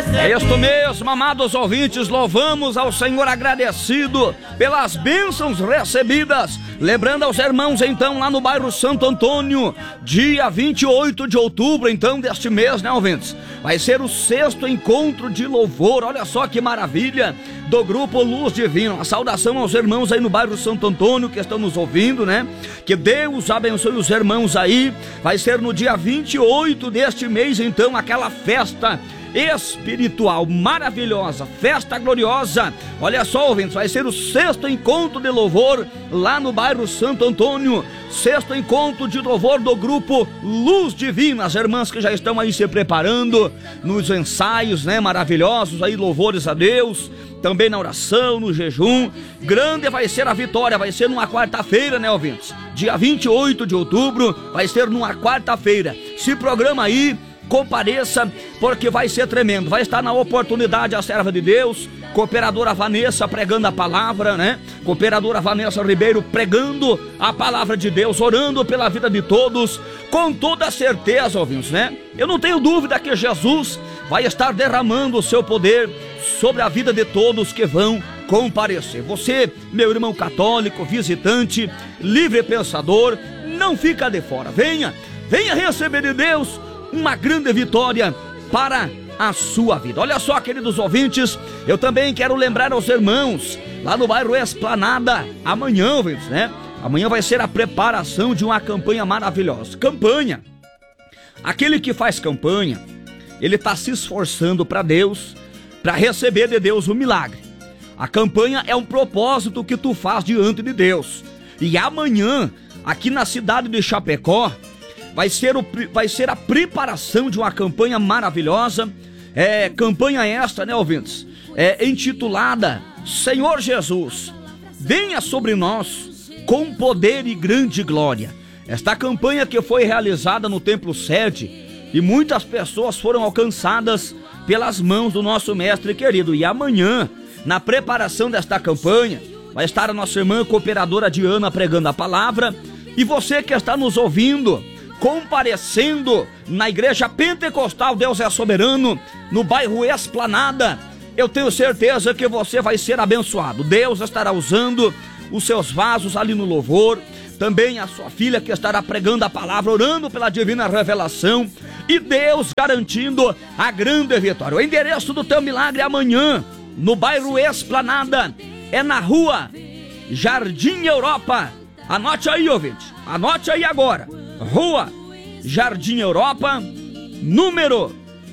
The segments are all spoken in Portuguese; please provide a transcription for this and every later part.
É isto mesmo, amados ouvintes, louvamos ao Senhor agradecido pelas bênçãos recebidas. Lembrando aos irmãos, então, lá no bairro Santo Antônio, dia 28 de outubro, então, deste mês, né, ouvintes? Vai ser o 6º encontro de louvor, olha só que maravilha, do grupo Luz Divina. Uma saudação aos irmãos aí no bairro Santo Antônio que estão nos ouvindo, né? Que Deus abençoe os irmãos aí. Vai ser no dia 28 deste mês, então, aquela festa espiritual maravilhosa, festa gloriosa. Olha só, ouvintes, vai ser o 6º encontro de louvor lá no bairro Santo Antônio, 6º encontro de louvor do grupo Luz Divina. As irmãs que já estão aí se preparando nos ensaios, né, maravilhosos aí, louvores a Deus, também na oração, no jejum. Grande vai ser a vitória, vai ser numa quarta-feira, né, ouvintes? Dia 28 de outubro, vai ser numa quarta-feira. Se programa aí, compareça, porque vai ser tremendo. Vai estar na oportunidade a serva de Deus, cooperadora Vanessa, pregando a palavra, né? Cooperadora Vanessa Ribeiro pregando a palavra de Deus, orando pela vida de todos, com toda certeza, ouvintes, né? Eu não tenho dúvida que Jesus vai estar derramando o seu poder sobre a vida de todos que vão comparecer. Você, meu irmão católico, visitante, livre pensador, não fica de fora. Venha receber de Deus uma grande vitória para a sua vida. Olha só, queridos ouvintes, eu também quero lembrar aos irmãos lá no bairro Esplanada, amanhã, ouvintes, né? Amanhã vai ser a preparação de uma campanha maravilhosa. Campanha. Aquele que faz campanha, ele está se esforçando para Deus, para receber de Deus o milagre. A campanha é um propósito que tu faz diante de Deus. E amanhã, aqui na cidade de Chapecó, vai ser a preparação de uma campanha maravilhosa. Campanha esta, né, ouvintes? Intitulada Senhor Jesus, venha sobre nós com poder e grande glória. Esta campanha que foi realizada no Templo Sede, e muitas pessoas foram alcançadas pelas mãos do nosso mestre querido. E amanhã, na preparação desta campanha, vai estar a nossa irmã cooperadora Diana pregando a palavra. E você que está nos ouvindo, comparecendo na Igreja Pentecostal Deus é Soberano, no bairro Esplanada, eu tenho certeza que você vai ser abençoado. Deus estará usando os seus vasos ali no louvor, também a sua filha que estará pregando a palavra, orando pela divina revelação, e Deus garantindo a grande vitória. O endereço do teu milagre amanhã, no bairro Esplanada, é na rua Jardim Europa. Anote aí, ouvinte, anote aí agora. Rua Jardim Europa, número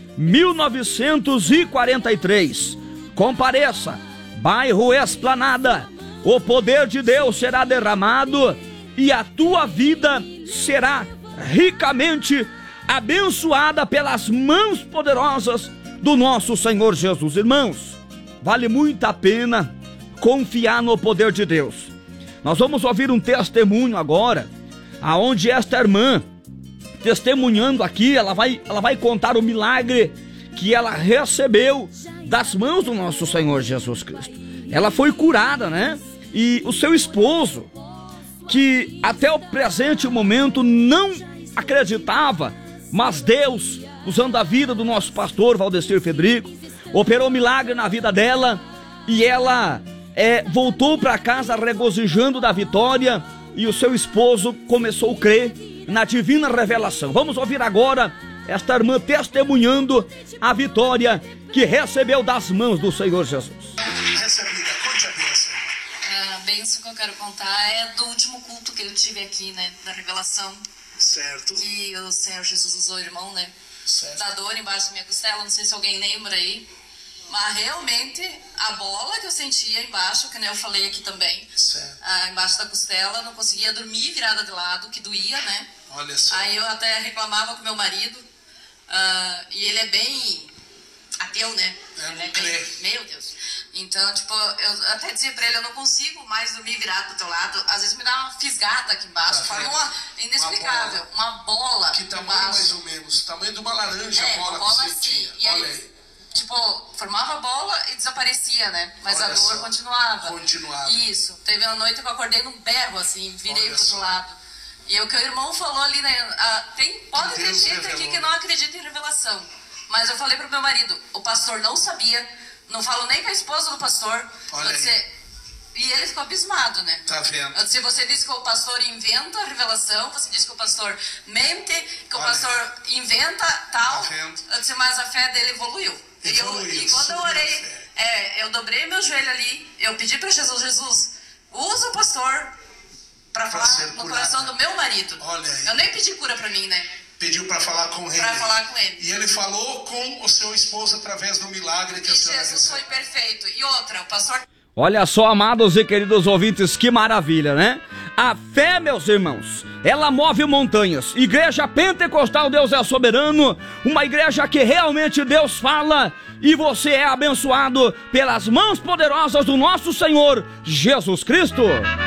1943. Compareça, bairro Esplanada. O poder de Deus será derramado e a tua vida será ricamente abençoada pelas mãos poderosas do nosso Senhor Jesus. Irmãos, vale muito a pena confiar no poder de Deus. Nós vamos ouvir um testemunho agora, aonde esta irmã, testemunhando aqui, ela vai contar o milagre que ela recebeu das mãos do nosso Senhor Jesus Cristo. Ela foi curada, né? E o seu esposo, que até o presente momento não acreditava, mas Deus, usando a vida do nosso pastor Valdecir Federico, operou milagre na vida dela, e ela voltou para casa regozijando da vitória. E o seu esposo começou a crer na divina revelação. Vamos ouvir agora esta irmã testemunhando a vitória que recebeu das mãos do Senhor Jesus. Recebida, conte a bênção. A bênção que eu quero contar é do último culto que eu tive aqui, né, da revelação. Certo. Que o Senhor Jesus usou o irmão, né? Certo. Da dor embaixo da minha costela, não sei se alguém lembra aí. Mas realmente, a bola que eu sentia embaixo, que nem eu falei aqui também, embaixo da costela, não conseguia dormir virada de lado, que doía, né? Olha só. Aí eu até reclamava com meu marido, e ele é bem ateu, né? Ele é bem, meu Deus. Então, tipo, eu até dizia pra ele, eu não consigo mais dormir virado pro teu lado. Às vezes me dá uma fisgada aqui embaixo, forma inexplicável, uma bola. Que tamanho mais ou menos? Tamanho de uma laranja, a bola uma bola que você assim. tinha. E aí, tipo, formava a bola e desaparecia, né? Mas olha, a dor continuava. Isso. Teve uma noite que eu acordei num berro, assim, virei pro outro lado. E o que o irmão falou ali, né? Pode ter gente aqui que não acredita em revelação. Mas eu falei pro meu marido, o pastor não sabia, não falo nem com a esposa do pastor. Olha aí. E ele ficou abismado, né? Tá vendo? Se você disse que o pastor inventa a revelação, você disse que o pastor mente, que o pastor inventa tal. Tá vendo? Eu disse, mas a fé dele evoluiu. E quando eu orei, eu dobrei meu joelho ali, eu pedi para Jesus, usa o pastor para falar no coração do meu marido. Olha aí. Eu nem pedi cura para mim, né? Pediu para falar com ele. Para falar com ele. E ele falou com o seu esposo através do milagre que a senhora Jesus foi perfeito. E outra, o pastor... Olha só, amados e queridos ouvintes, que maravilha, né? A fé, meus irmãos, ela move montanhas. Igreja Pentecostal Deus é Soberano, uma igreja que realmente Deus fala, e você é abençoado pelas mãos poderosas do nosso Senhor Jesus Cristo.